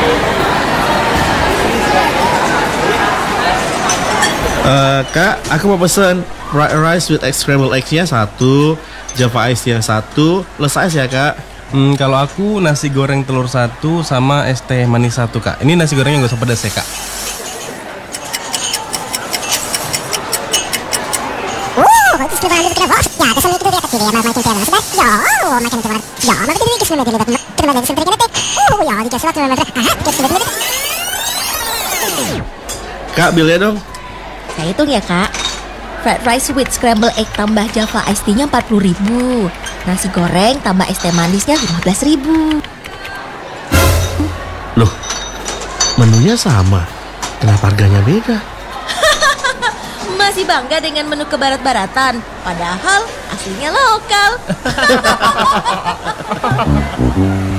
Kak, aku mau pesen fried rice with egg scrambled eggs-nya satu, Java Ice-nya satu, less ice ya kak. Kalau aku nasi goreng telur satu sama es teh manis satu kak. Ini nasi gorengnya gak usah pedas ya kak. Kak, bilnya dong. Saya hitung ya kak. Fried rice with scrambled egg tambah Java Iced Tea-nya 40.000. Nasi goreng tambah es teh manisnya 15.000. Loh, menunya sama, kenapa harganya beda? Masih bangga dengan menu kebarat-baratan, padahal aslinya lokal.